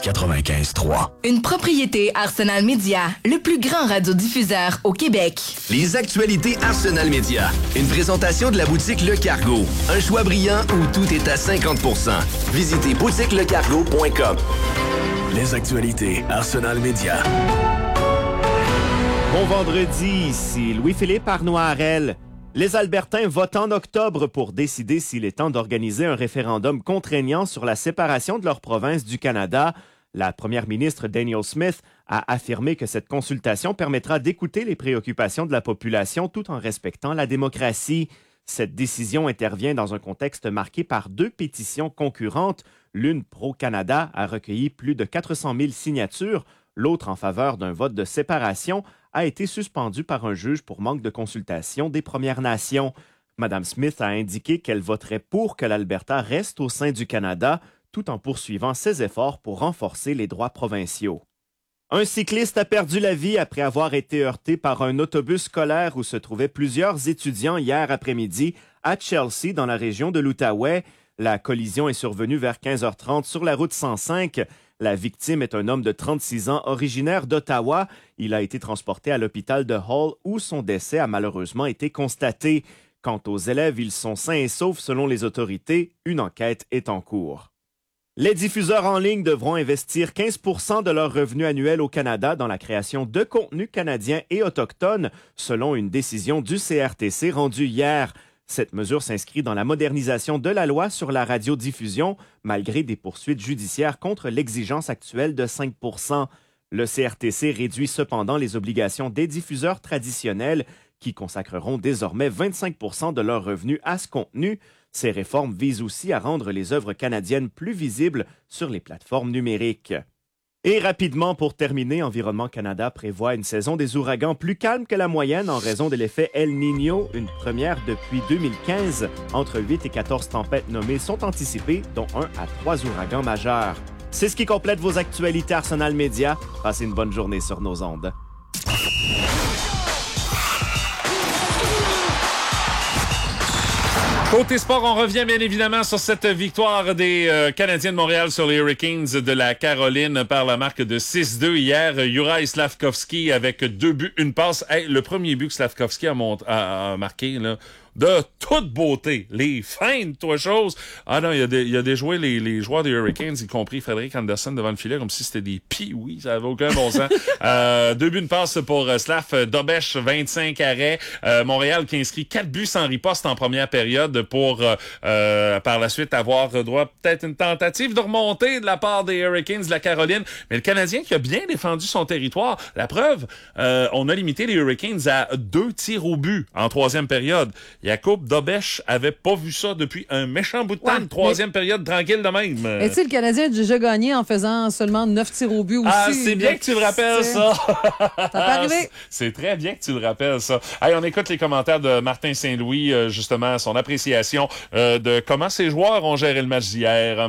95.3. Une propriété Arsenal Media, le plus grand radiodiffuseur au Québec. Les actualités Arsenal Media. Une présentation de la boutique Le Cargo. Un choix brillant où tout est à 50%. Visitez boutiquelecargo.com. Les actualités Arsenal Media. Bon vendredi, ici Louis-Philippe Arnoirel. Les Albertains votent en octobre pour décider s'il est temps d'organiser un référendum contraignant sur la séparation de leur province du Canada. La première ministre Danielle Smith a affirmé que cette consultation permettra d'écouter les préoccupations de la population tout en respectant la démocratie. Cette décision intervient dans un contexte marqué par 2 pétitions concurrentes. L'une pro-Canada a recueilli plus de 400 000 signatures. L'autre, en faveur d'un vote de séparation, a été suspendue par un juge pour manque de consultation des Premières Nations. Mme Smith a indiqué qu'elle voterait pour que l'Alberta reste au sein du Canada, tout en poursuivant ses efforts pour renforcer les droits provinciaux. Un cycliste a perdu la vie après avoir été heurté par un autobus scolaire où se trouvaient plusieurs étudiants hier après-midi à Chelsea, dans la région de l'Outaouais. La collision est survenue vers 15h30 sur la route 105. La victime est un homme de 36 ans originaire d'Ottawa. Il a été transporté à l'hôpital de Hull où son décès a malheureusement été constaté. Quant aux élèves, ils sont sains et saufs selon les autorités. Une enquête est en cours. Les diffuseurs en ligne devront investir 15 % de leurs revenus annuels au Canada dans la création de contenus canadiens et autochtones, selon une décision du CRTC rendue hier. Cette mesure s'inscrit dans la modernisation de la loi sur la radiodiffusion, malgré des poursuites judiciaires contre l'exigence actuelle de 5 %. Le CRTC réduit cependant les obligations des diffuseurs traditionnels qui consacreront désormais 25 % de leurs revenus à ce contenu. Ces réformes visent aussi à rendre les œuvres canadiennes plus visibles sur les plateformes numériques. Et rapidement, pour terminer, Environnement Canada prévoit une saison des ouragans plus calme que la moyenne en raison de l'effet El Niño, une première depuis 2015. Entre 8 et 14 tempêtes nommées sont anticipées, dont 1 à 3 ouragans majeurs. C'est ce qui complète vos actualités Arsenal Media. Passez une bonne journée sur nos ondes. Côté sport, on revient bien évidemment sur cette victoire des Canadiens de Montréal sur les Hurricanes de la Caroline par la marque de 6-2 hier. Juraj Slafkovský avec 2 buts, 1 passe. Hey, le premier but que Slafkovský a marqué, là, de toute beauté. Les feintes, toi, chose. Ah non, il a déjoué les joueurs des Hurricanes, y compris Frédéric Anderson devant le filet, comme si c'était des pee-oui. Ça avait aucun bon sens. 2 buts, 1 passe pour Slaf. Dobesh, 25 arrêts. Montréal qui inscrit 4 buts sans riposte en première période pour, par la suite, avoir droit peut-être une tentative de remonter de la part des Hurricanes de la Caroline. Mais le Canadien qui a bien défendu son territoire. La preuve, on a limité les Hurricanes à 2 tirs au but en troisième période. Jakub Dobesh avait pas vu ça depuis un méchant bout de temps. Une troisième période tranquille de même. Mais tu sais, le Canadien a déjà gagné en faisant seulement 9 tirs au but aussi. Ah, c'est bien que tu le rappelles, ça. Ça peut arriver. C'est très bien que tu le rappelles, ça. Hey, on écoute les commentaires de Martin Saint-Louis, justement, son appréciation de comment ses joueurs ont géré le match d'hier.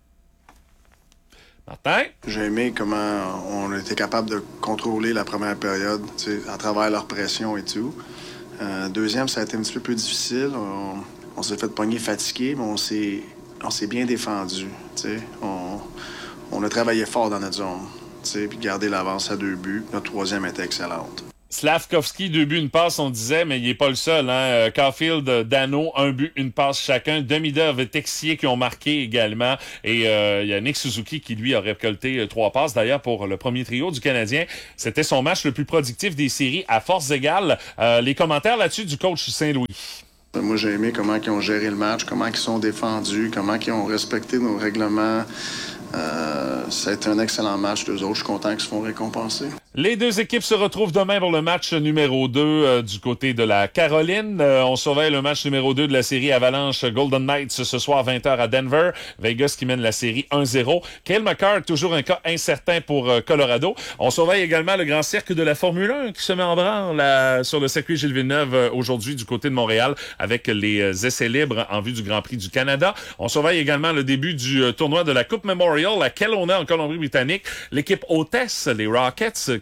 Martin? J'ai aimé comment on a été capable de contrôler la première période, à travers leur pression et tout. Deuxième, ça a été un petit peu plus difficile. On s'est fait pogner fatigué, mais on s'est bien défendu. On a travaillé fort dans notre zone, puis gardé l'avance à 2 buts. Notre troisième était excellente. Slafkovský, 2 buts, 1 passe, on disait, mais il est pas le seul. Hein? Caulfield, Dano, 1 but, 1 passe chacun. Demidov et Texier qui ont marqué également. Et il y a Nick Suzuki qui, lui, a récolté 3 passes. D'ailleurs, pour le premier trio du Canadien, c'était son match le plus productif des séries à force égale. Les commentaires là-dessus du coach Saint-Louis. Moi, j'ai aimé comment ils ont géré le match, comment ils sont défendus, comment ils ont respecté nos règlements. Ça a été un excellent match, d'eux autres. Je suis content qu'ils se font récompenser. Les deux équipes se retrouvent demain pour le match numéro 2 du côté de la Caroline. On surveille le match numéro 2 de la série Avalanche Golden Knights ce soir 20h à Denver. Vegas qui mène la série 1-0. Cale Makar, toujours un cas incertain pour Colorado. On surveille également le grand cirque de la Formule 1 qui se met en branle sur le circuit Gilles Villeneuve aujourd'hui du côté de Montréal avec les essais libres en vue du Grand Prix du Canada. On surveille également le début du tournoi de la Coupe Memorial à Kelowna en Colombie-Britannique. L'équipe hôtesse, les Rockets,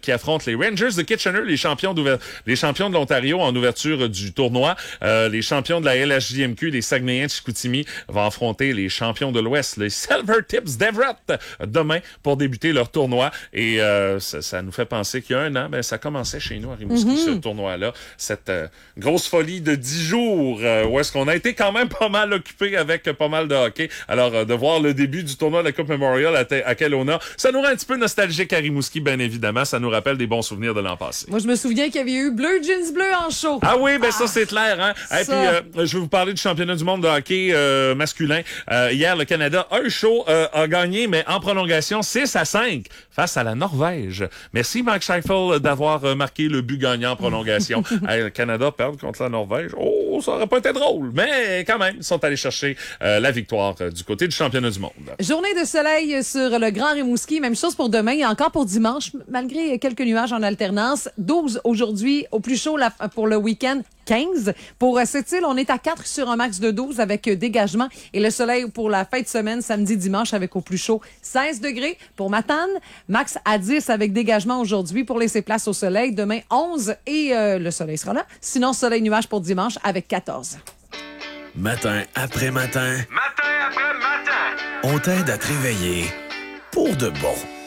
qui affrontent les Rangers de Kitchener, les champions de l'Ontario en ouverture du tournoi. Les champions de la LHJMQ, les Saguenayens de Chicoutimi, vont affronter les champions de l'Ouest, les Silvertips d'Everett, demain pour débuter leur tournoi. Et ça nous fait penser qu'il y a un an, ça commençait chez nous à Rimouski, ce tournoi-là. Cette grosse folie de 10 jours où est-ce qu'on a été quand même pas mal occupé avec pas mal de hockey. Alors, de voir le début du tournoi de la Coupe Memorial à Kelowna, ça nous rend un petit peu nostalgique à Rimouski, bien évidemment. Ça nous rappelle des bons souvenirs de l'an passé. Moi, je me souviens qu'il y avait eu Bleu Jeans Bleu en show. Ah oui, ça c'est clair. Hein? Et puis, je vais vous parler du championnat du monde de hockey masculin. Hier, le Canada, un show a gagné, mais en prolongation, 6-5 face à la Norvège. Merci, Mark Scheifele, d'avoir marqué le but gagnant en prolongation. Le Canada perd contre la Norvège. Oh, ça aurait pas été drôle. Mais quand même, ils sont allés chercher la victoire du côté du championnat du monde. Journée de soleil sur le Grand Rimouski. Même chose pour demain et encore pour dimanche, malgré quelques nuages en alternance. 12 aujourd'hui, au plus chaud pour le week-end. 15. Pour cette île, on est à 4 sur un max de 12 avec dégagement. Et le soleil pour la fin de semaine, samedi, dimanche, avec au plus chaud 16 degrés. Pour Matane, max à 10 avec dégagement aujourd'hui pour laisser place au soleil. Demain, 11 et le soleil sera là. Sinon, soleil-nuage pour dimanche avec 14. Matin après matin, Matin après matin. on t'aide à te réveiller pour de bon.